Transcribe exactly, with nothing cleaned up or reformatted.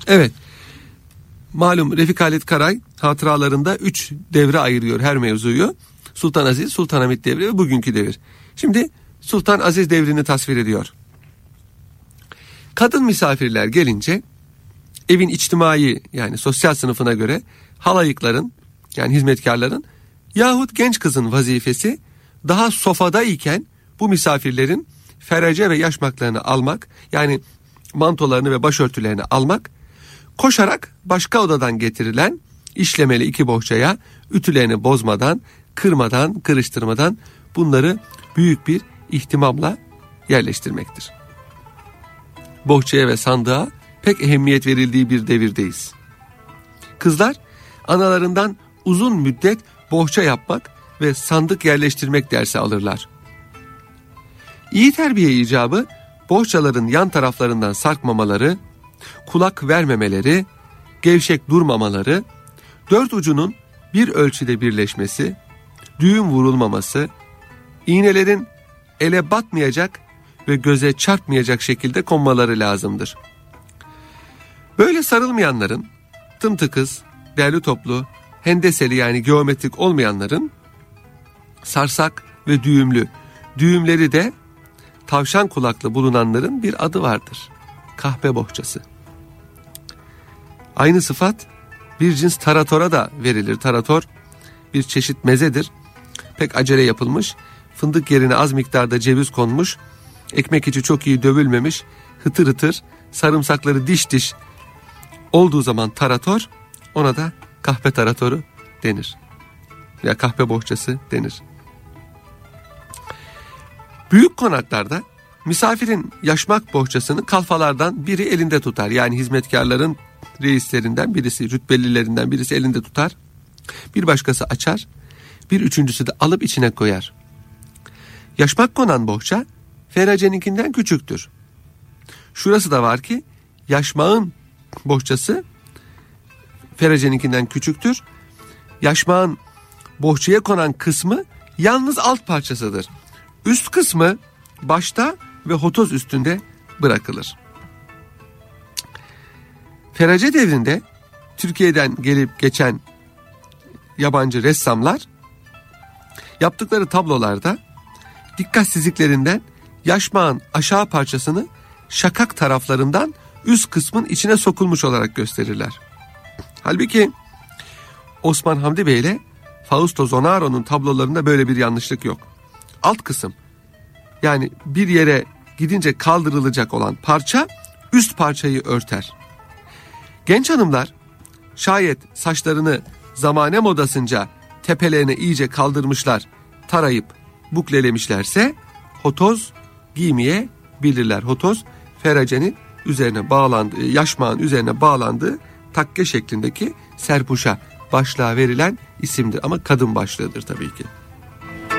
Evet. Malum Refik Halit Karay hatıralarında üç devre ayırıyor her mevzuyu. Sultan Aziz, Sultanahmet devri ve bugünkü devir. Şimdi Sultan Aziz devrini tasvir ediyor. Kadın misafirler gelince evin içtimai yani sosyal sınıfına göre halayıkların yani hizmetkarların yahut genç kızın vazifesi daha sofada iken bu misafirlerin ferece ve yaşmaklarını almak yani mantolarını ve başörtülerini almak, koşarak başka odadan getirilen işlemeli iki bohçaya ütülerini bozmadan, kırmadan, kırıştırmadan bunları büyük bir ihtimamla yerleştirmektir. Bohçaya ve sandığa pek ehemmiyet verildiği bir devirdeyiz. Kızlar analarından uzun müddet bohça yapmak ve sandık yerleştirmek dersi alırlar. İyi terbiye icabı bohçaların yan taraflarından sarkmamaları, kulak vermemeleri, gevşek durmamaları, dört ucunun bir ölçüde birleşmesi, düğüm vurulmaması, iğnelerin ele batmayacak ve göze çarpmayacak şekilde konmaları lazımdır. Böyle sarılmayanların, tımtıkız, derli toplu, hendeseli yani geometrik olmayanların, sarsak ve düğümlü, düğümleri de tavşan kulaklı bulunanların bir adı vardır. Kahpe bohçası. Aynı sıfat bir cins taratora da verilir. Tarator bir çeşit mezedir. Pek acele yapılmış, fındık yerine az miktarda ceviz konmuş, ekmek içi çok iyi dövülmemiş, hıtır hıtır, sarımsakları diş diş olduğu zaman tarator, ona da kahpe taratoru denir. Ya kahpe bohçası denir. Büyük konaklarda misafirin yaşmak bohçasını kalfalardan biri elinde tutar. Yani hizmetkarların reislerinden birisi, rütbelilerinden birisi elinde tutar. Bir başkası açar, bir üçüncüsü de alıp içine koyar. Yaşmak konan bohça fereceninkinden küçüktür. Şurası da var ki yaşmağın bohçası fereceninkinden küçüktür. Yaşmağın bohçaya konan kısmı yalnız alt parçasıdır. Üst kısmı başta ve hotoz üstünde bırakılır. Ferece devrinde Türkiye'den gelip geçen yabancı ressamlar yaptıkları tablolarda dikkatsizliklerinden yaşmağın aşağı parçasını şakak taraflarından üst kısmın içine sokulmuş olarak gösterirler. Halbuki Osman Hamdi Bey ile Fausto Zonaro'nun tablolarında böyle bir yanlışlık yok. Alt kısım yani bir yere gidince kaldırılacak olan parça üst parçayı örter. Genç hanımlar şayet saçlarını zamane modasınca tepelerine iyice kaldırmışlar, tarayıp buklelemişlerse hotoz giymeye bilirler. Hotoz ferecenin üzerine bağlandığı, yaşmağın üzerine bağlandığı takke şeklindeki serpuşa, başlığa verilen isimdir ama kadın başlığıdır tabii ki.